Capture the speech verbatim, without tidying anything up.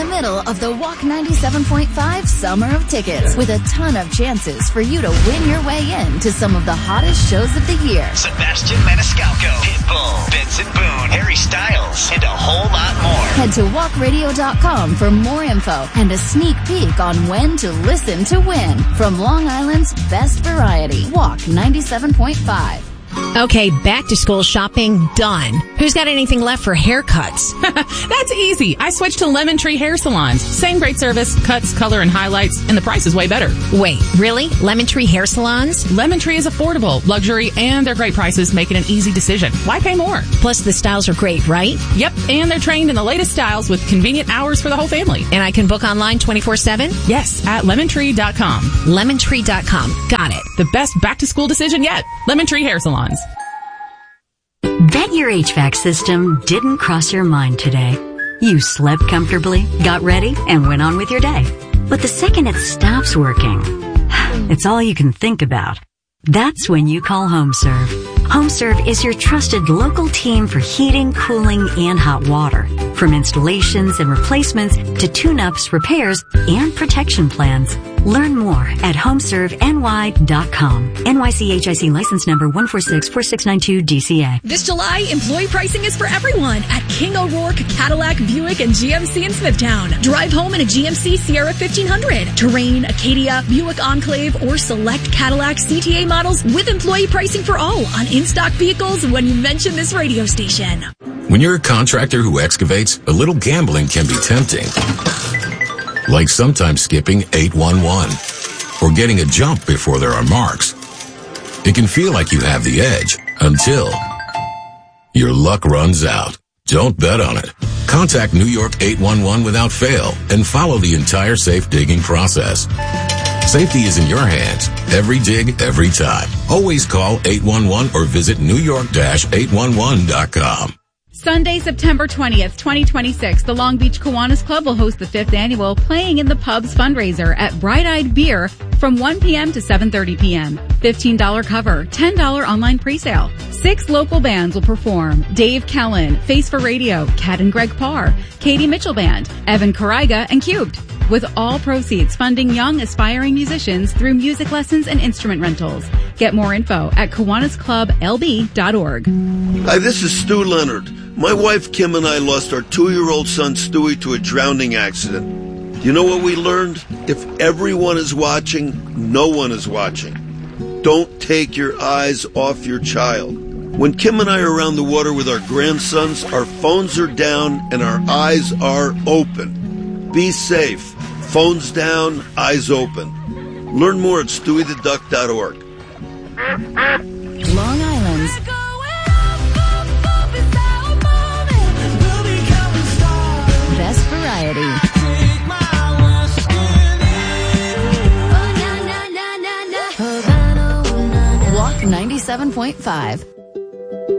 the middle of the Walk ninety-seven point five Summer of Tickets with a ton of chances for you to win your way in to some of the hottest shows of the year. Sebastian Maniscalco, Pitbull, Benson Boone, Harry Styles, and a whole lot more. Head to walk radio dot com for more info and a sneak peek on when to listen to win from Long Island's best variety. Walk ninety-seven point five. Okay, back to school shopping done. Who's got anything left for haircuts? That's easy. I switched to Lemon Tree Hair Salons. Same great service, cuts, color, and highlights, and the price is way better. Wait, really? Lemon Tree Hair Salons? Lemon Tree is affordable, luxury, and their great prices make it an easy decision. Why pay more? Plus the styles are great, right? Yep, and they're trained in the latest styles with convenient hours for the whole family. And I can book online twenty-four seven? Yes, at lemon tree dot com. lemon tree dot com. Got it. The best back-to-school decision yet. Lemon Tree Hair Salons. Bet your H V A C system didn't cross your mind today. You slept comfortably, got ready, and went on with your day. But the second it stops working, it's all you can think about. That's when you call HomeServe. HomeServe is your trusted local team for heating, cooling, and hot water. From installations and replacements to tune-ups, repairs, and protection plans. Learn more at home serve N Y dot com. N Y C H I C license number one four six four six nine two D C A. This July, employee pricing is for everyone at King O'Rourke, Cadillac, Buick, and G M C in Smithtown. Drive home in a G M C Sierra fifteen hundred, Terrain, Acadia, Buick Enclave, or select Cadillac C T A models with employee pricing for all on in-stock vehicles when you mention this radio station. When you're a contractor who excavates, a little gambling can be tempting. Like sometimes skipping eight one one or getting a jump before there are marks. It can feel like you have the edge until your luck runs out. Don't bet on it. Contact New York eight one one without fail and follow the entire safe digging process. Safety is in your hands. Every dig, every time. Always call eight one one or visit new york dash eight one one dot com. Sunday, September twentieth, twenty twenty-six, the Long Beach Kiwanis Club will host the fifth annual Playing in the Pubs fundraiser at Bright Eyed Beer from one p.m. to seven thirty p.m. fifteen dollars cover, ten dollars online presale. Six local bands will perform. Dave Kellen, Face for Radio, Kat and Greg Parr, Katie Mitchell Band, Evan Kariga, and Cubed. With all proceeds funding young aspiring musicians through music lessons and instrument rentals. Get more info at kiwanis club l b dot org. Hi, this is Stu Leonard. My wife Kim and I lost our two-year-old son Stewie to a drowning accident. You know what we learned? If everyone is watching, no one is watching. Don't take your eyes off your child. When Kim and I are around the water with our grandsons, our phones are down and our eyes are open. Be safe. Phones down, eyes open. Learn more at stewie the duck dot org. Long Island's best variety. Walk ninety-seven point five.